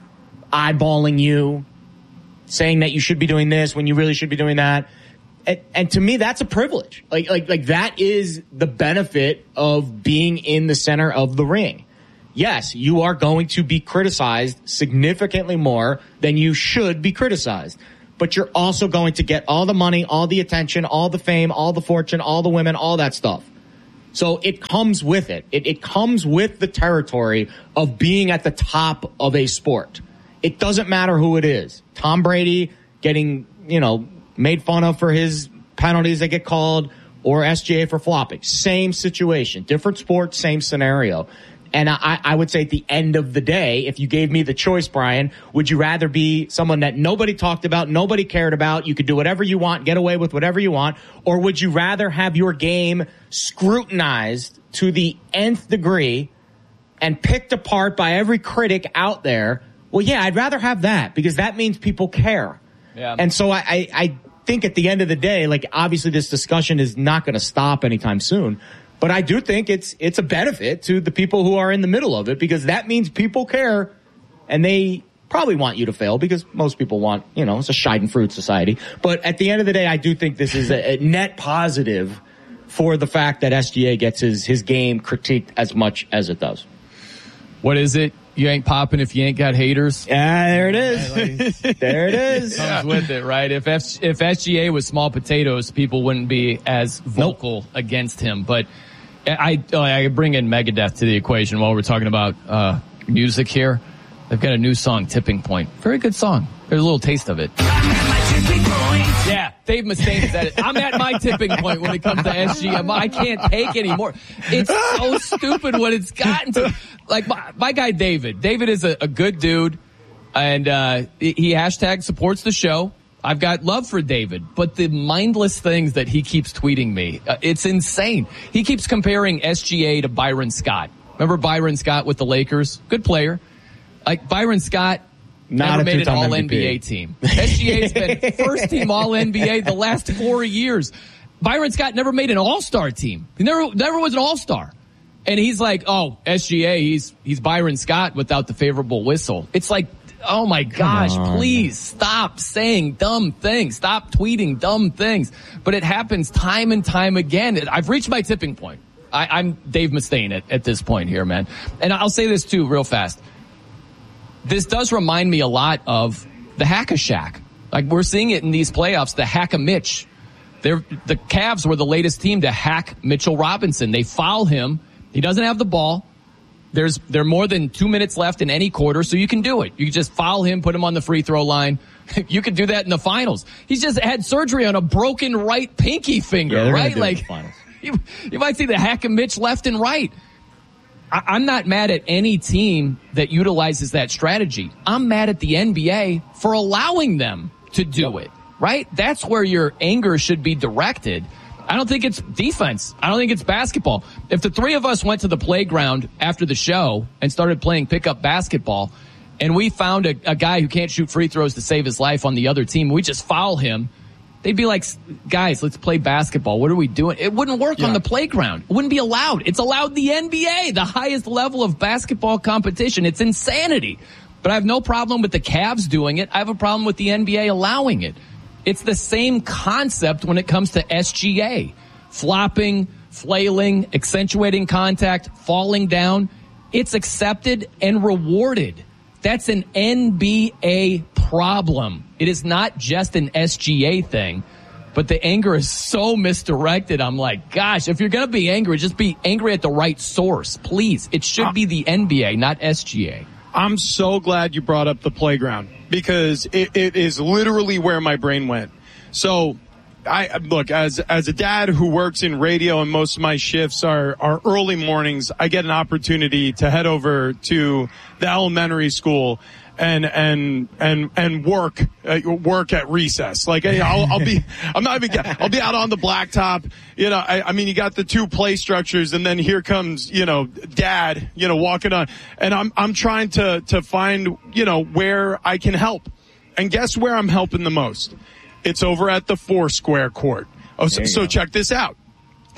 eyeballing you, saying that you should be doing this when you really should be doing that. And, and to me, that's a privilege. Like, like, like that is the benefit of being in the center of the ring. Yes, you are going to be criticized significantly more than you should be criticized. But you're also going to get all the money, all the attention, all the fame, all the fortune, all the women, all that stuff. So it comes with it. It, it comes with the territory of being at the top of a sport. It doesn't matter who it is. Tom Brady getting, you know, made fun of for his penalties that get called, or S G A for flopping. Same situation, different sport, same scenario. And I, I would say at the end of the day, if you gave me the choice, Brian, would you rather be someone that nobody talked about, nobody cared about, you could do whatever you want, get away with whatever you want, or would you rather have your game scrutinized to the nth degree and picked apart by every critic out there? Well, yeah, I'd rather have that, because that means people care. Yeah. And so I, I, I think at the end of the day, like, obviously this discussion is not going to stop anytime soon. But I do think it's it's a benefit to the people who are in the middle of it, because that means people care, and they probably want you to fail, because most people want, you know, it's a Schadenfreude society. But at the end of the day, I do think this is a, a net positive for the fact that S G A gets his, his game critiqued as much as it does. What is it? You ain't popping if you ain't got haters. Yeah, there it is. There it is. Comes yeah. with it, right? If F- if S G A was small potatoes, people wouldn't be as vocal nope. against him. But I I bring in Megadeth to the equation while we're talking about uh, music here. They've got a new song, Tipping Point. Very good song. There's a little taste of it. Yeah, Dave Mustaine said it. I'm at my tipping point when it comes to S G M. I can't take anymore. It's so stupid what it's gotten to. Like, my, my guy David. David is a, a good dude, and uh, he hashtag supports the show. I've got love for David, but the mindless things that he keeps tweeting me, uh, it's insane. He keeps comparing S G A to Byron Scott. Remember Byron Scott with the Lakers? Good player. Like, Byron Scott Not never made an All M V P. N B A team. S G A's been first team All N B A the last four years. Byron Scott never made an All-Star team. He never, never was an All-Star. And he's like, oh, S G A, he's, he's Byron Scott without the favorable whistle. It's like, oh my gosh, please stop saying dumb things. Stop tweeting dumb things. But it happens time and time again. I've reached my tipping point. I, I'm Dave Mustaine at, at this point here, man. And I'll say this too real fast. This does remind me a lot of the Hack-a-Shack. Like, we're seeing it in these playoffs, the Hack-a-Mitch. They're, the Cavs were the latest team to hack Mitchell Robinson. They foul him. He doesn't have the ball. There's there are more than two minutes left in any quarter, so you can do it. You can just foul him, put him on the free throw line. You could do that in the finals. He's just had surgery on a broken right pinky finger, yeah, right? Like, you, you might see the Hack-a-Mitch left and right. I, I'm not mad at any team that utilizes that strategy. I'm mad at the N B A for allowing them to do it, right? That's where your anger should be directed. I don't think it's defense. I don't think it's basketball. If the three of us went to the playground after the show and started playing pickup basketball, and we found a, a guy who can't shoot free throws to save his life on the other team, we just foul him, they'd be like, guys, let's play basketball. What are we doing? It wouldn't work yeah. on the playground. It wouldn't be allowed. It's allowed in the N B A, the highest level of basketball competition. It's insanity. But I have no problem with the Cavs doing it. I have a problem with the N B A allowing it. It's the same concept when it comes to S G A. Flopping, flailing, accentuating contact, falling down. It's accepted and rewarded. That's an N B A problem. It is not just an S G A thing. But the anger is so misdirected. I'm like, gosh, if you're going to be angry, just be angry at the right source. Please. It should be the N B A, not S G A. I'm so glad you brought up the playground, because it, it is literally where my brain went. So, I look, as as a dad who works in radio, and most of my shifts are, are early mornings, I get an opportunity to head over to the elementary school and and and and work uh, work at recess. Like, I'll, I'll be, I'm not even, I'll be out on the blacktop. You know, I, I mean, you got the two play structures, and then here comes, you know, dad, you know, walking on, and I'm I'm trying to to find, you know, where I can help, and guess where I'm helping the most? It's over at the Foursquare court. Oh, so, so check this out.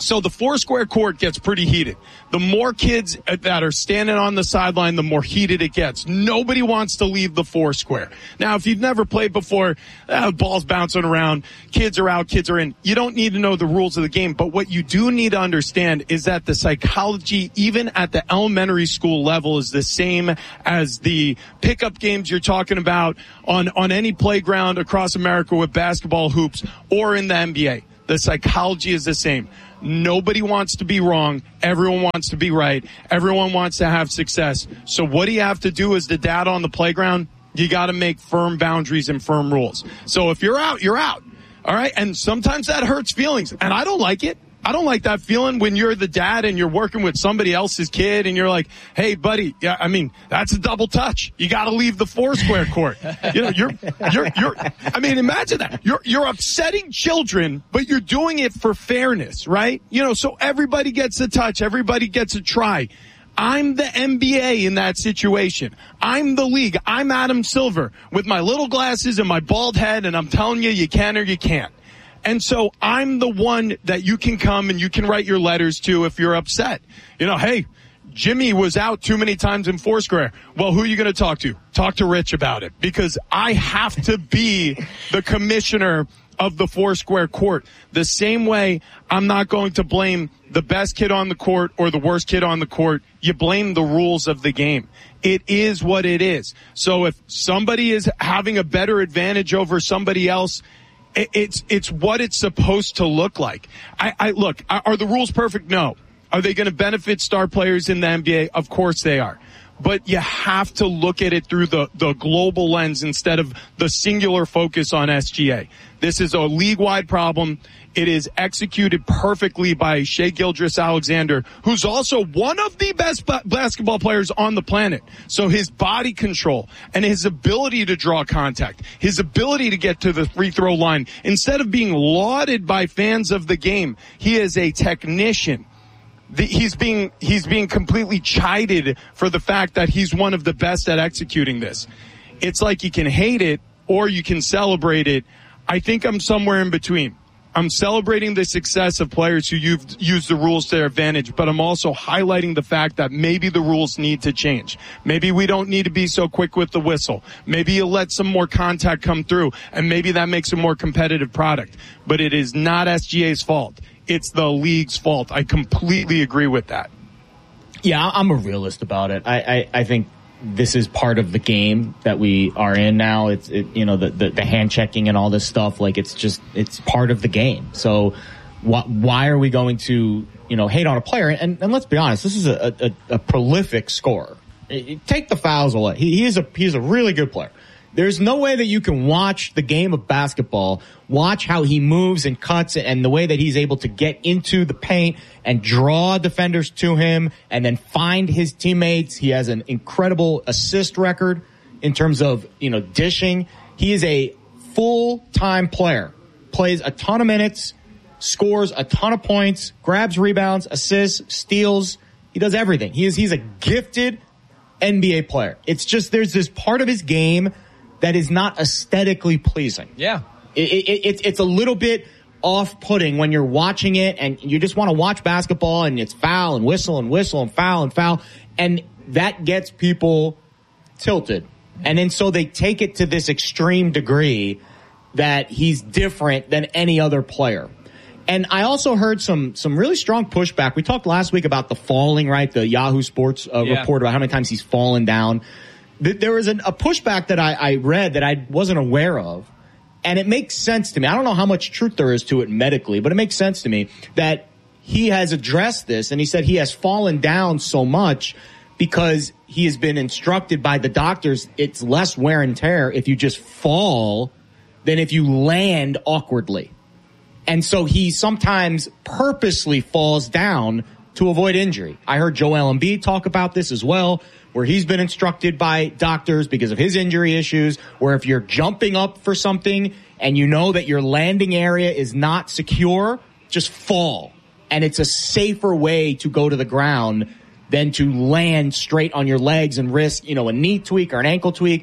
So the four square court gets pretty heated. The more kids that are standing on the sideline, the more heated it gets. Nobody wants to leave the four square. Now, if you've never played before, uh, balls bouncing around, kids are out, kids are in. You don't need to know the rules of the game. But what you do need to understand is that the psychology, even at the elementary school level, is the same as the pickup games you're talking about on, on any playground across America with basketball hoops or in the N B A. The psychology is the same. Nobody wants to be wrong. Everyone wants to be right. Everyone wants to have success. So what do you have to do as the dad on the playground? You got to make firm boundaries and firm rules. So if you're out, you're out. All right. And sometimes that hurts feelings. And I don't like it. I don't like that feeling when you're the dad and you're working with somebody else's kid and you're like, hey, buddy, yeah, I mean, that's a double touch. You got to leave the four square court. You know, you're, you're, you're, I mean, imagine that. You're, you're upsetting children, but you're doing it for fairness, right? You know, so everybody gets a touch. Everybody gets a try. I'm the N B A in that situation. I'm the league. I'm Adam Silver with my little glasses and my bald head, and I'm telling you, you can or you can't. And so I'm the one that you can come and you can write your letters to if you're upset. You know, hey, Jimmy was out too many times in Foursquare. Well, who are you going to talk to? Talk to Rich about it, because I have to be the commissioner of the Foursquare court. The same way I'm not going to blame the best kid on the court or the worst kid on the court. You blame the rules of the game. It is what it is. So if somebody is having a better advantage over somebody else, It's it's what it's supposed to look like. I, I look, are the rules perfect? No. Are they going to benefit star players in the N B A? Of course they are. But you have to look at it through the, the global lens instead of the singular focus on S G A. This is a league-wide problem. It is executed perfectly by Shai Gilgeous-Alexander, who's also one of the best b- basketball players on the planet. So his body control and his ability to draw contact, his ability to get to the free throw line, instead of being lauded by fans of the game, he is a technician. The, he's being he's being completely chided for the fact that he's one of the best at executing this. It's like you can hate it or you can celebrate it. I think I'm somewhere in between. I'm celebrating the success of players who you've used the rules to their advantage, but I'm also highlighting the fact that maybe the rules need to change. Maybe we don't need to be so quick with the whistle. Maybe you let some more contact come through, and maybe that makes a more competitive product. But it is not S G A's fault. It's the league's fault. I completely agree with that. Yeah, I'm a realist about it. I, I, I think this is part of the game that we are in now. It's, it, you know, the, the, the hand checking and all this stuff. Like, it's just, it's part of the game. So wh- why are we going to, you know, hate on a player? And, and let's be honest, this is a, a, a prolific scorer. Take the fouls away. He, he is a, he's a really good player. There's no way that you can watch the game of basketball, watch how he moves and cuts and the way that he's able to get into the paint and draw defenders to him and then find his teammates. He has an incredible assist record in terms of, you know, dishing. He is a full-time player, plays a ton of minutes, scores a ton of points, grabs rebounds, assists, steals. He does everything. He is, he's a gifted N B A player. It's just, there's this part of his game that is not aesthetically pleasing. Yeah. It, it, it, it's a little bit off-putting when you're watching it and you just want to watch basketball and it's foul and whistle and whistle and foul and foul. And that gets people tilted. And then so they take it to this extreme degree that he's different than any other player. And I also heard some some really strong pushback. We talked last week about the falling, right? The Yahoo Sports uh, yeah. report about how many times he's fallen down. There was an, a pushback that I, I read that I wasn't aware of, and it makes sense to me. I don't know how much truth there is to it medically, but it makes sense to me that he has addressed this, and he said he has fallen down so much because he has been instructed by the doctors it's less wear and tear if you just fall than if you land awkwardly. And so he sometimes purposely falls down to avoid injury. I heard Joel Embiid talk about this as well, where he's been instructed by doctors because of his injury issues, where if you're jumping up for something and you know that your landing area is not secure, just fall. And it's a safer way to go to the ground than to land straight on your legs and risk, you know, a knee tweak or an ankle tweak.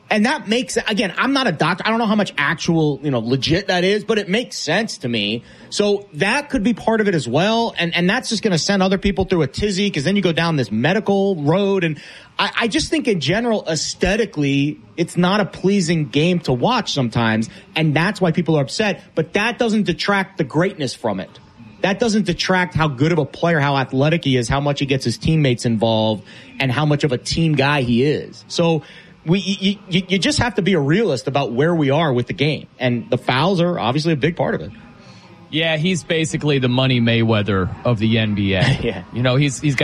And that makes, again, I'm not a doctor. I don't know how much actual, you know, legit that is, but it makes sense to me. So that could be part of it as well. And, and that's just going to send other people through a tizzy because then you go down this medical road. And I, I just think in general, aesthetically, it's not a pleasing game to watch sometimes. And that's why people are upset. But that doesn't detract the greatness from it. That doesn't detract how good of a player, how athletic he is, how much he gets his teammates involved, and how much of a team guy he is. So, We, you, you, you just have to be a realist about where we are with the game. And the fouls are obviously a big part of it. Yeah, he's basically the Money Mayweather of the N B A. Yeah. You know, he's he's got